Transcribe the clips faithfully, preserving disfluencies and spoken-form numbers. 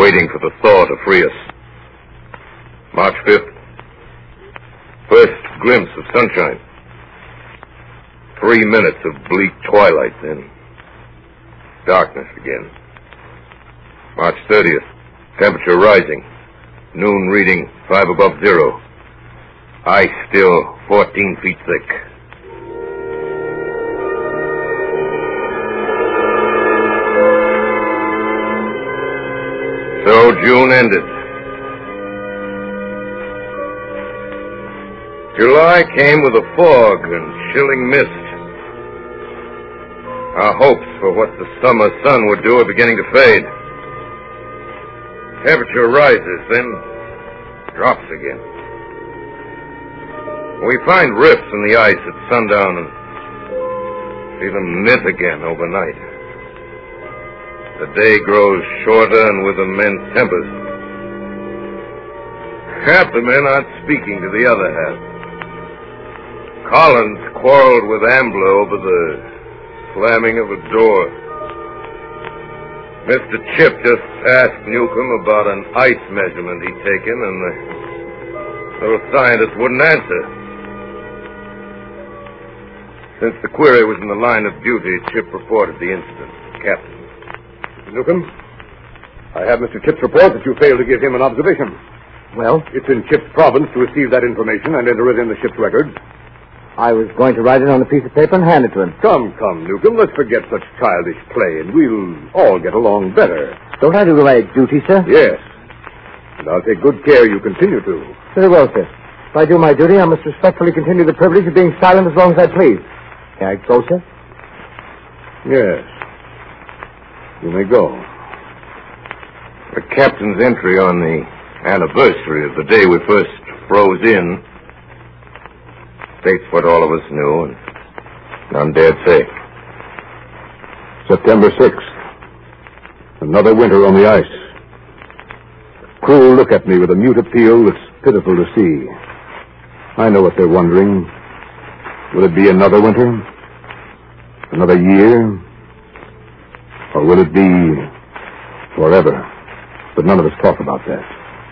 waiting for the thaw to free us. March fifth. First glimpse of sunshine. Three minutes of bleak twilight, then darkness again. March thirtieth. Temperature rising. Noon reading five above zero. Ice still fourteen feet thick. So June ended. July came with a fog and chilling mist. Our hopes for what the summer sun would do are beginning to fade. Temperature rises, then drops again. We find rifts in the ice at sundown and see them knit again overnight. The day grows shorter and with immense tempers. Half the men aren't speaking to the other half. Collins quarreled with Ambler over the slamming of a door. Mister Chip just asked Newcomb about an ice measurement he'd taken, and the little scientist wouldn't answer. Since the query was in the line of duty, Chip reported the incident. Captain. Mister Newcomb, I have Mister Chip's report that you failed to give him an observation. Well? It's in Chip's province to receive that information and enter it in the ship's records. I was going to write it on a piece of paper and hand it to him. Come, come, Newcomb, let's forget such childish play, and we'll all get along better. Don't I do the right duty, sir? Yes. And I'll take good care you continue to. Very well, sir. If I do my duty, I must respectfully continue the privilege of being silent as long as I please. Can I go, sir? Yes. You may go. The captain's entry on the anniversary of the day we first froze in states what all of us knew and none dared say. September sixth. Another winter on the ice. Crew look at me with a mute appeal that's pitiful to see. I know what they're wondering. Will it be another winter? Another year? Or will it be forever? But none of us talk about that.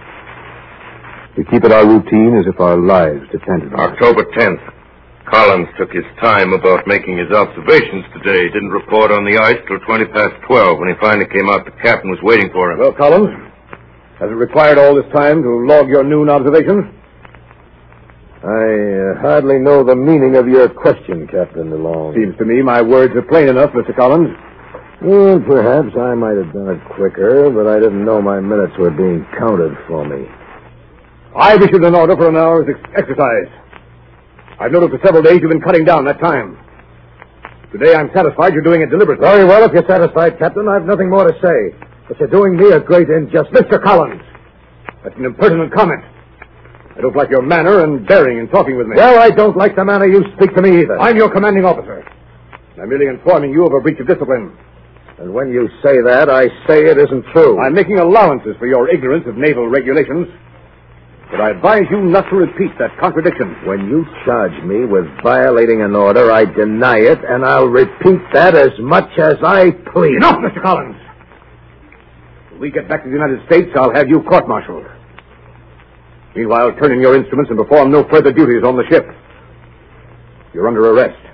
We keep it our routine as if our lives depended on it. October tenth. Collins took his time about making his observations today. Didn't report on the ice till twenty past twelve. When he finally came out, the captain was waiting for him. Well, Collins, has it required all this time to log your noon observations? I uh, hardly know the meaning of your question, Captain DeLong. Seems to me my words are plain enough, Mister Collins. Well, perhaps I might have done it quicker, but I didn't know my minutes were being counted for me. I've issued an order for an hour's ex- exercise. I've noticed for several days you've been cutting down that time. Today I'm satisfied you're doing it deliberately. Very well, if you're satisfied, Captain, I've nothing more to say. But you're doing me a great injustice. Mister Collins, that's an impertinent comment. I don't like your manner and bearing in talking with me. Well, I don't like the manner you speak to me either. I'm your commanding officer. I'm merely informing you of a breach of discipline. And when you say that, I say it isn't true. I'm making allowances for your ignorance of naval regulations. But I advise you not to repeat that contradiction. When you charge me with violating an order, I deny it, and I'll repeat that as much as I please. Enough, Mister Collins! When we get back to the United States, I'll have you court-martialed. Meanwhile, turn in your instruments and perform no further duties on the ship. You're under arrest.